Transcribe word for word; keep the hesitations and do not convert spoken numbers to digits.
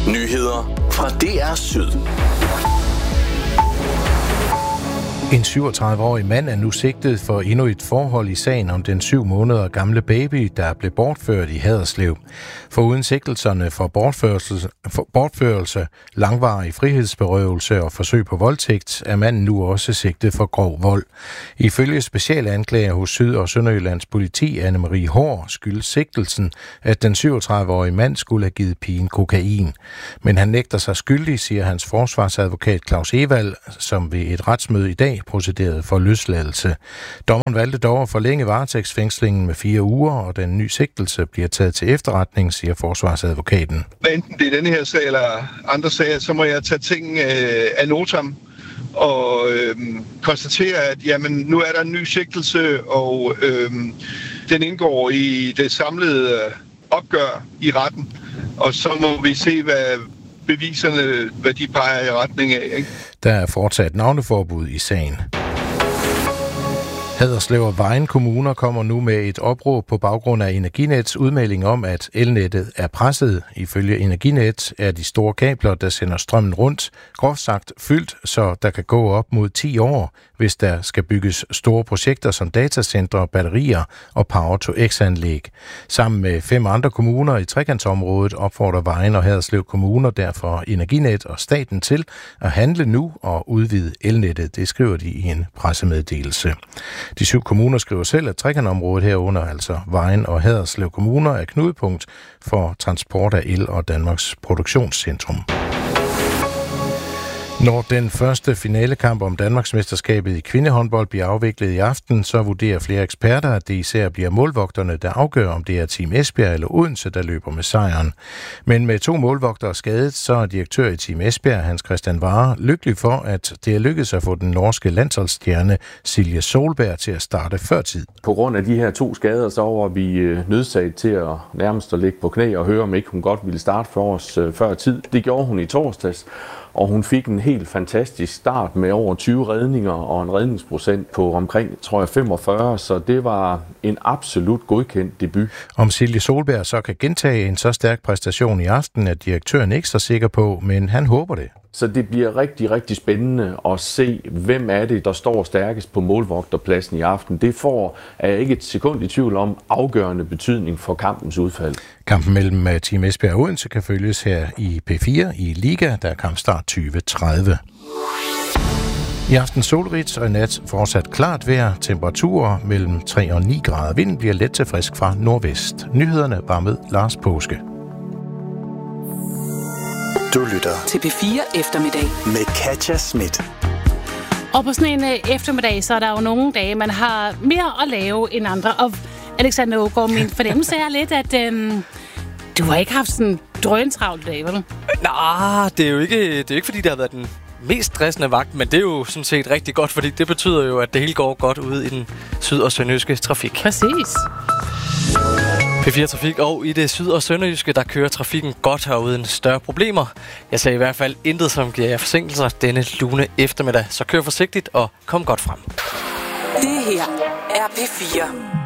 Nyheder fra D R Syd. En syvogtredive-årig mand er nu sigtet for endnu et forhold i sagen om den syv måneder gamle baby, der blev bortført i Haderslev. Foruden sigtelserne for bortførelse, for bortførelse, langvarig frihedsberøvelse og forsøg på voldtægt, er manden nu også sigtet for grov vold. Ifølge specialanklager hos Syd- og Sønderjyllands politi, Anne-Marie Hår, skyldes sigtelsen, at den syvogtredive-årige mand skulle have givet pigen kokain. Men han nægter sig skyldig, siger hans forsvarsadvokat Claus Evald, som ved et retsmøde i dag procederede for løsladelse. Dommeren valgte dog at forlænge varetægtsfængslingen med fire uger, og den nye sigtelse bliver taget til efterretning, siger forsvarsadvokaten. Enten det er denne her sag eller andre sager, så må jeg tage ting øh, af notam og øh, konstatere, at jamen, nu er der en ny sigtelse, og øh, den indgår i det samlede opgør i retten. Og så må vi se, hvad beviserne, hvad de peger i retning af. Ikke? Der er fortsat navneforbud i sagen. Haderslev og Vejen Kommuner kommer nu med et opråb på baggrund af Energinets udmelding om, at elnettet er presset. Ifølge Energinet er de store kabler, der sender strømmen rundt, groft sagt fyldt, så der kan gå op mod ti år, hvis der skal bygges store projekter som datacentre, batterier og Power-to-X-anlæg. Sammen med fem andre kommuner i trekantsområdet opfordrer Vejen og Haderslev Kommuner derfor Energinet og staten til at handle nu og udvide elnettet. Det skriver de i en pressemeddelelse. De syv kommuner skriver selv, at trekantområdet herunder, altså Vejen og Haderslev Kommuner, er knudepunkt for transport af el og Danmarks produktionscentrum. Når den første finalekamp om Danmarksmesterskabet i kvindehåndbold bliver afviklet i aften, så vurderer flere eksperter, at det især bliver målvogterne, der afgør, om det er Team Esbjerg eller Odense, der løber med sejren. Men med to målvogtere skadet, så er direktør i Team Esbjerg, Hans Christian Ware, lykkelig for, at det er lykkedes at få den norske landsholdsstjerne Silje Solberg til at starte før tid. På grund af de her to skader, så var vi nødsaget til at nærmest at ligge på knæ og høre, om ikke hun godt ville starte for os før tid. Det gjorde hun i torsdags. Og hun fik en helt fantastisk start med over tyve redninger og en redningsprocent på omkring, tror jeg, femogfyrre, så det var en absolut godkendt debut. Om Silje Solberg så kan gentage en så stærk præstation i aften, er direktøren ikke så sikker på, men han håber det. Så det bliver rigtig, rigtig spændende at se, hvem er det, der står stærkest på målvogterpladsen i aften. Det får, er jeg ikke et sekund i tvivl om, afgørende betydning for kampens udfald. Kampen mellem Team Esbjerg og Odense kan følges her i P fire i Liga, der er kampstart tyve tredive. I aften solrigt og i nat fortsat klart vejr. Temperaturer mellem tre og ni grader. Vinden bliver let til frisk fra nordvest. Nyhederne var med Lars Påske. Du lytter til P fire eftermiddag med Katja Schmidt. Og på sådan en eftermiddag, så er der jo nogle dage, man har mere at lave end andre. Og Alexander Aagaard, min fornemmelse er lidt, at øhm, du har ikke haft sådan en drøntravl dag, vel? Nej, det er jo ikke, det er ikke fordi, det har været den mest stressende vagt, men det er jo sådan set rigtig godt, fordi det betyder jo, at det hele går godt ude i den syd- og sønderjyske trafik. Præcis. P fire Trafik, og i det syd- og sønderjyske, der kører trafikken godt her uden større problemer. Jeg sagde i hvert fald intet, som giver jer forsinkelser denne lune eftermiddag, så kør forsigtigt og kom godt frem. Det her er P fire.